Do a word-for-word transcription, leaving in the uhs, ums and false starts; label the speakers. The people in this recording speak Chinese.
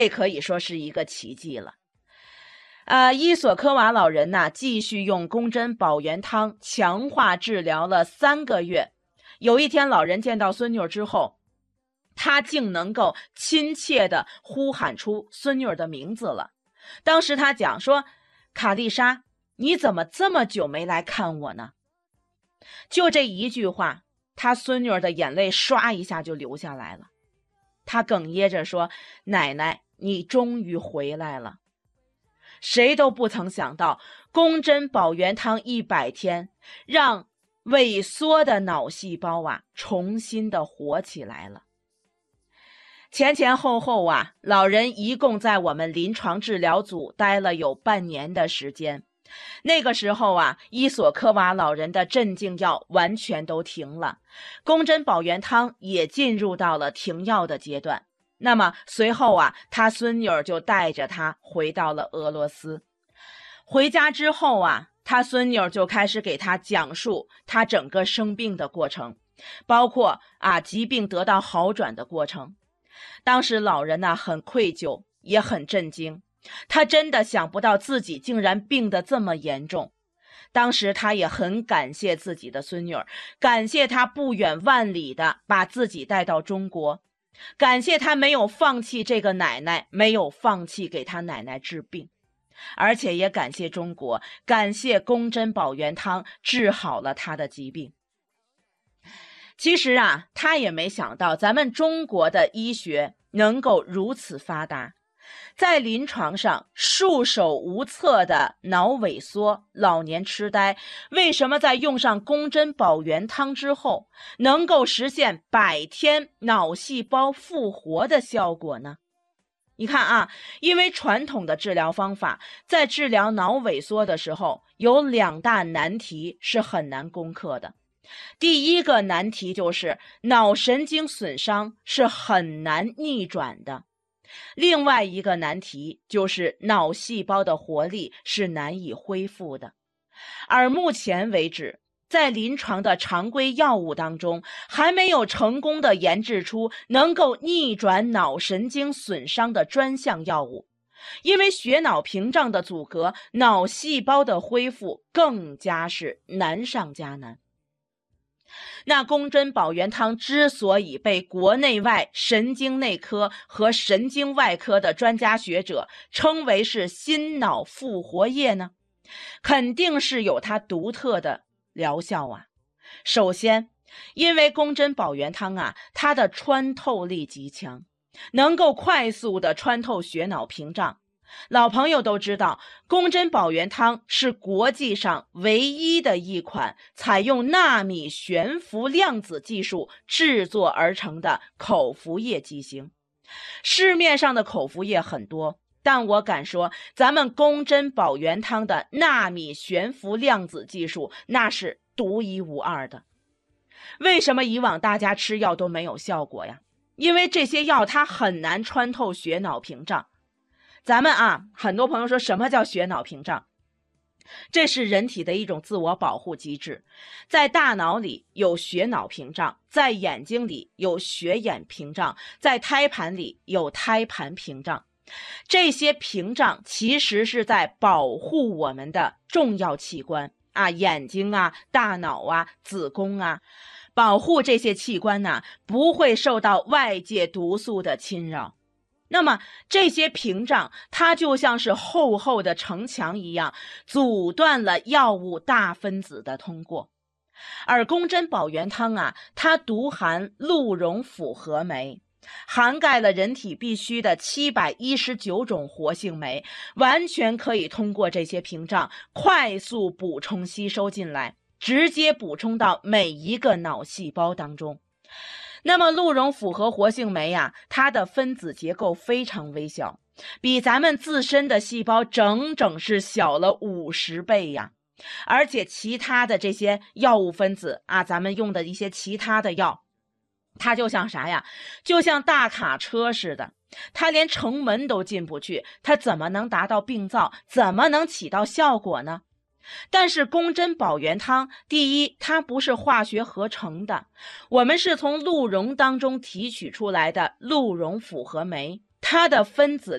Speaker 1: 这可以说是一个奇迹了。呃，伊索科瓦老人呢，继续用宫针保元汤强化治疗了三个月。有一天，老人见到孙女之后，他竟能够亲切地呼喊出孙女的名字了。当时他讲说：“卡丽莎，你怎么这么久没来看我呢？”就这一句话，他孙女的眼泪唰一下就流下来了。他哽咽着说：“奶奶，你终于回来了。”谁都不曾想到，宫针保元汤一百天，让萎缩的脑细胞啊，重新的活起来了。前前后后啊，老人一共在我们临床治疗组待了有半年的时间。那个时候啊，伊索科瓦老人的镇静药完全都停了，宫针保元汤也进入到了停药的阶段。那么随后啊，他孙女儿就带着他回到了俄罗斯。回家之后啊，他孙女儿就开始给他讲述他整个生病的过程，包括啊疾病得到好转的过程。当时老人呢很愧疚，也很震惊，他真的想不到自己竟然病得这么严重。当时他也很感谢自己的孙女儿，感谢他不远万里的把自己带到中国，感谢他没有放弃这个奶奶，没有放弃给他奶奶治病，而且也感谢中国，感谢宫针保元汤治好了他的疾病。其实啊，他也没想到咱们中国的医学能够如此发达，在临床上束手无策的脑萎缩、老年痴呆，为什么在用上宫针保元汤之后，能够实现百天脑细胞复活的效果呢？你看啊，因为传统的治疗方法在治疗脑萎缩的时候，有两大难题是很难攻克的。第一个难题就是脑神经损伤是很难逆转的。另外一个难题就是脑细胞的活力是难以恢复的。而目前为止，在临床的常规药物当中，还没有成功的研制出能够逆转脑神经损伤的专项药物。因为血脑屏障的阻隔，脑细胞的恢复更加是难上加难。那宫针保元汤之所以被国内外神经内科和神经外科的专家学者称为是心脑复活液呢，肯定是有它独特的疗效啊。首先，因为宫针保元汤啊，它的穿透力极强，能够快速的穿透血脑屏障。老朋友都知道，宫针保元汤是国际上唯一的一款采用纳米悬浮量子技术制作而成的口服液剂型。市面上的口服液很多，但我敢说，咱们宫针保元汤的纳米悬浮量子技术那是独一无二的。为什么以往大家吃药都没有效果呀？因为这些药它很难穿透血脑屏障。咱们啊，很多朋友说什么叫血脑屏障？这是人体的一种自我保护机制，在大脑里有血脑屏障，在眼睛里有血眼屏障，在胎盘里有胎盘屏障。这些屏障其实是在保护我们的重要器官啊，眼睛啊、大脑啊、子宫啊，保护这些器官呢，不会受到外界毒素的侵扰。那么这些屏障它就像是厚厚的城墙一样，阻断了药物大分子的通过。而宫针保元汤啊，它独含鹿茸复合酶，涵盖了人体必需的七百一十九种活性酶，完全可以通过这些屏障快速补充吸收进来，直接补充到每一个脑细胞当中。那么鹿茸复合活性酶呀、啊，它的分子结构非常微小，比咱们自身的细胞整整是小了五十倍呀。而且其他的这些药物分子啊，咱们用的一些其他的药，它就像啥呀？就像大卡车似的，它连城门都进不去，它怎么能达到病灶？怎么能起到效果呢？但是宫针保元汤，第一，它不是化学合成的，我们是从鹿茸当中提取出来的鹿茸复合酶，它的分子